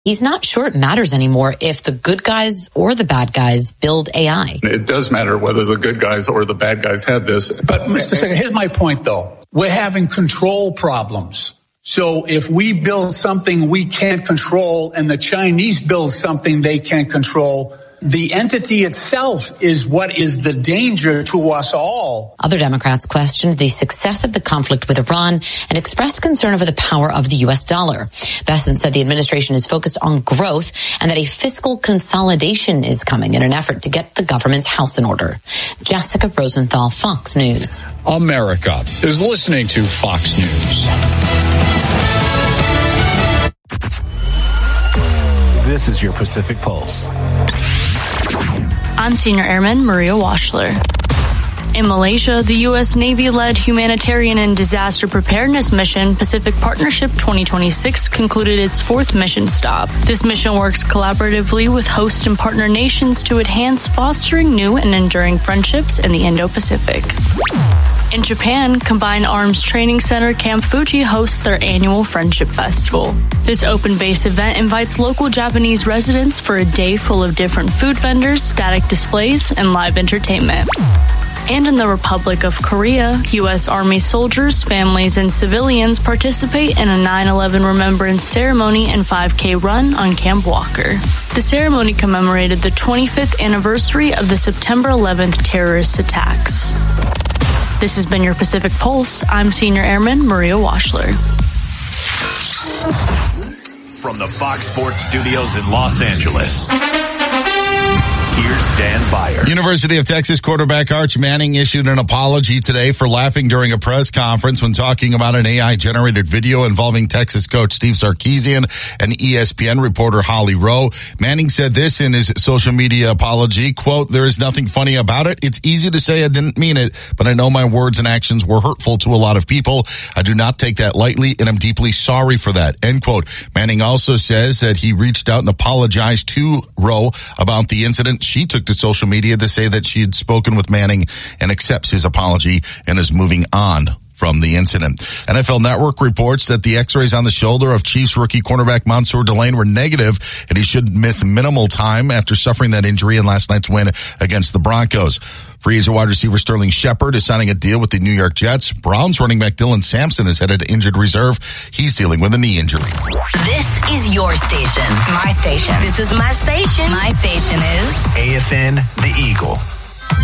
He's not sure it matters anymore if the good guys or the bad guys build AI. It does matter whether the good guys or the bad guys have this. But, Mr. Secretary, here's my point, though. We're having control problems. So if we build something we can't control and the Chinese build something they can't control, the entity itself is what is the danger to us all. Other Democrats questioned the success of the conflict with Iran and expressed concern over the power of the U.S. dollar. Bessent said the administration is focused on growth and that a fiscal consolidation is coming in an effort to get the government's house in order. Jessica Rosenthal, Fox News. America is listening to Fox News. This is your Pacific Pulse. I'm Senior Airman Maria Washler. In Malaysia, the U.S. Navy-led humanitarian and disaster preparedness mission Pacific Partnership 2026 concluded its fourth mission stop. This mission works collaboratively with host and partner nations to enhance fostering new and enduring friendships in the Indo-Pacific. In Japan, Combined Arms Training Center Camp Fuji hosts their annual Friendship Festival. This open-base event invites local Japanese residents for a day full of different food vendors, static displays, and live entertainment. And in the Republic of Korea, U.S. Army soldiers, families, and civilians participate in a 9/11 remembrance ceremony and 5K run on Camp Walker. The ceremony commemorated the 25th anniversary of the September 11th terrorist attacks. This has been your Pacific Pulse. I'm Senior Airman Maria Washler. From the Fox Sports Studios in Los Angeles, here's Dan Byer. University of Texas quarterback Arch Manning issued an apology today for laughing during a press conference when talking about an AI-generated video involving Texas coach Steve Sarkisian and ESPN reporter Holly Rowe. Manning said this in his social media apology, quote, "There is nothing funny about it. It's easy to say I didn't mean it, but I know my words and actions were hurtful to a lot of people. I do not take that lightly, and I'm deeply sorry for that," end quote. Manning also says that he reached out and apologized to Rowe about the incident. She took to social media to say that she had spoken with Manning and accepts his apology and is moving on from the incident. NFL Network reports that the x-rays on the shoulder of Chiefs rookie cornerback Mansour Delane were negative, and he should miss minimal time after suffering that injury in last night's win against the Broncos. Free agent wide receiver Sterling Shepard is signing a deal with the New York Jets. Browns running back Dylan Sampson is headed to injured reserve. He's dealing with a knee injury. This is your station. My station. This is my station. My station is AFN, The Eagle.